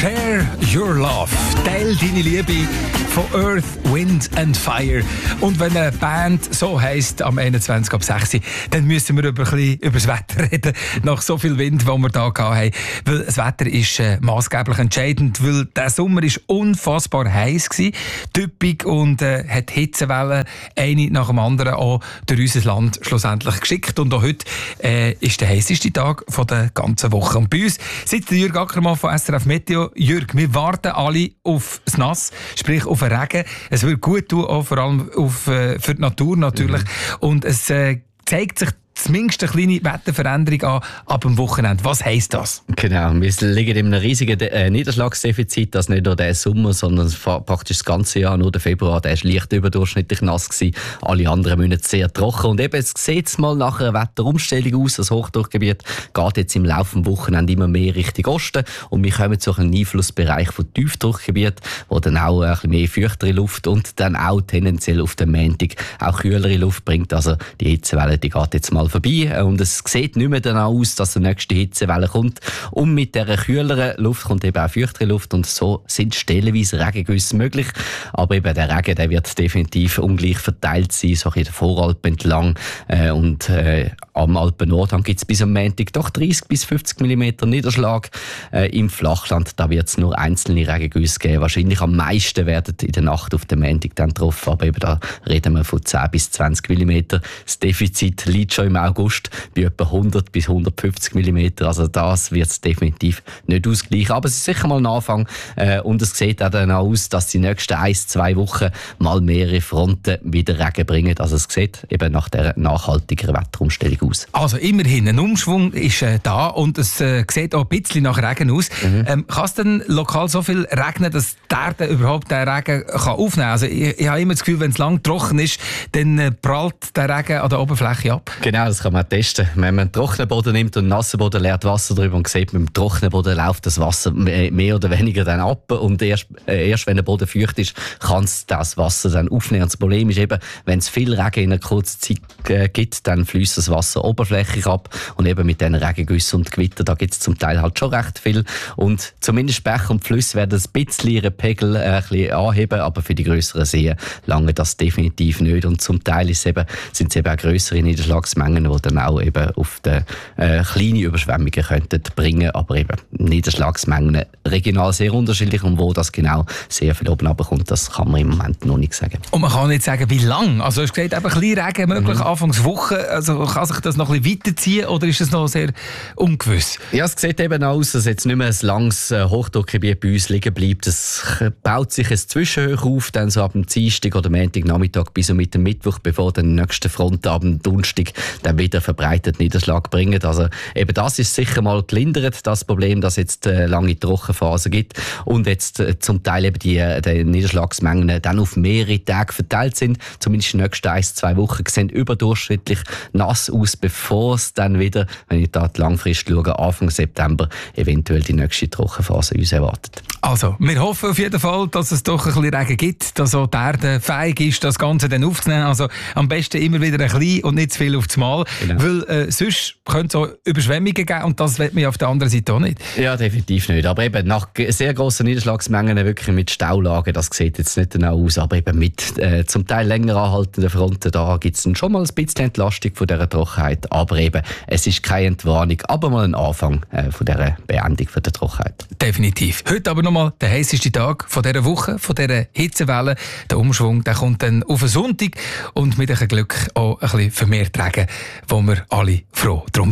Share Your Love. Teil deine Liebe von Earth, Wind and Fire. Und wenn eine Band so heisst, am 21 ab 6, dann müssen wir über das Wetter reden. Nach so viel Wind, den wir hier hatten. Weil das Wetter ist maßgeblich entscheidend, weil der Sommer ist unfassbar heiß war, typisch und hat Hitzewellen eine nach dem anderen auch durch unser Land schlussendlich geschickt. Und auch heute ist der heisseste Tag von der ganzen Woche. Und bei uns sitzt Jürg Ackermann von SRF Meteo. Jürg, wir warten alle auf das Nass, sprich auf den Regen. Es wird gut tun, auch vor allem für die Natur natürlich. Und es zeigt sich zumindest eine kleine Wetterveränderung an ab dem Wochenende. Was heisst das? Genau, wir liegen in einem riesigen Niederschlagsdefizit, das nicht nur der Sommer, sondern praktisch das ganze Jahr. Nur der Februar, der war leicht überdurchschnittlich nass gewesen. Alle anderen Monate sehr trocken. Und eben, es sieht mal nach einer Wetterumstellung aus. Das Hochdruckgebiet geht jetzt im Laufe des Wochenende immer mehr Richtung Osten. Und wir kommen zu einem Einflussbereich von Tiefdruckgebiet, wo dann auch ein bisschen mehr feuchtere Luft und dann auch tendenziell auf den Montag auch kühlere Luft bringt. Also die Hitzewelle, die geht jetzt mal vorbei und es sieht nicht mehr danach aus, dass die nächste Hitzewelle kommt. Und mit dieser kühleren Luft kommt eben auch feuchtere Luft und so sind stellenweise Regengüsse möglich. Aber eben der Regen, der wird definitiv ungleich verteilt sein, so in der Voralpen entlang und am Alpennordhang gibt es bis am Montag doch 30 bis 50 mm Niederschlag. Im Flachland da wird es nur einzelne Regengüsse geben. Wahrscheinlich am meisten werden in der Nacht auf den Montag dann getroffen, aber eben da reden wir von 10 bis 20 mm. Das Defizit liegt schon im August bei etwa 100 bis 150 mm. Also das wird es definitiv nicht ausgleichen. Aber es ist sicher mal ein Anfang und es sieht auch dann aus, dass die nächsten 1-2 Wochen mal mehrere Fronten wieder Regen bringen. Also es sieht eben nach der nachhaltigeren Wetterumstellung aus. Also immerhin, ein Umschwung ist da und es sieht auch ein bisschen nach Regen aus. Kann es denn lokal so viel regnen, dass die Erde überhaupt den Regen kann aufnehmen kann? Also ich habe immer das Gefühl, wenn es lang trocken ist, dann prallt der Regen an der Oberfläche ab. Genau, das kann man testen. Wenn man einen trockenen Boden nimmt und einen nassen Boden, leert Wasser drüber und sieht, mit dem trockenen Boden läuft das Wasser mehr oder weniger dann ab. Und erst wenn der Boden feucht ist, kann es das Wasser dann aufnehmen. Und das Problem ist eben, wenn es viel Regen in einer kurzen Zeit gibt, dann fließt das Wasser oberflächlich ab. Und eben mit diesen Regengüssen und Gewitter, da gibt es zum Teil halt schon recht viel. Und zumindest Bäche und Flüsse werden ein bisschen ihren Pegel ein bisschen anheben, aber für die grösseren Seen lange das definitiv nicht. Und zum Teil sind es eben auch grössere Niederschlagsmengen, die dann auch eben auf die kleine Überschwemmungen könnten bringen, aber eben Niederschlagsmengen regional sehr unterschiedlich und wo das genau sehr viel oben runterkommt, das kann man im Moment noch nicht sagen. Und man kann nicht sagen, wie lang. Also es geht eben ein bisschen Regen möglich Anfangswoche. Also kann sich das noch ein bisschen weiterziehen oder ist das noch sehr ungewiss? Ja, es sieht eben aus, dass jetzt nicht mehr ein langes Hochdruckgebiet bei uns liegen bleibt. Es baut sich ein Zwischenhoch auf, dann so ab dem Dienstag oder Montagnachmittag bis mit dem Mittwoch, bevor dann die nächste Front ab dem Donnerstag dann wieder verbreitet Niederschlag bringen. Also eben das ist sicher mal gelindert, das Problem, dass jetzt lange Trockenphase gibt und jetzt zum Teil eben die Niederschlagsmengen dann auf mehrere Tage verteilt sind. Zumindest die nächsten 1-2 Wochen sehen überdurchschnittlich nass aus, bevor es dann wieder, wenn ich da langfristig schaue, Anfang September eventuell die nächste Trockenphase uns erwartet. Also, wir hoffen auf jeden Fall, dass es doch ein bisschen Regen gibt, dass auch die Erde fähig ist, das Ganze dann aufzunehmen. Also am besten immer wieder ein bisschen und nicht zu viel auf das Mal, genau. Weil sonst könnte es auch Überschwemmungen geben und das will man auf der anderen Seite auch nicht. Ja, definitiv nicht. Aber eben nach sehr grossen Niederschlagsmengen, wirklich mit Staulagen, das sieht jetzt nicht genau aus, aber eben mit zum Teil länger anhaltenden Fronten, da gibt es schon mal ein bisschen Entlastung von dieser Trockenheit. Aber eben, es ist keine Entwarnung, aber mal ein Anfang von dieser Beendigung von der Trockenheit. Definitiv. Heute aber nochmal der heisseste Tag von dieser Woche, von dieser Hitzewelle. Der Umschwung, der kommt dann auf den Sonntag und mit ein Glück auch ein bisschen vermehrt Regen, wo wir alle froh drum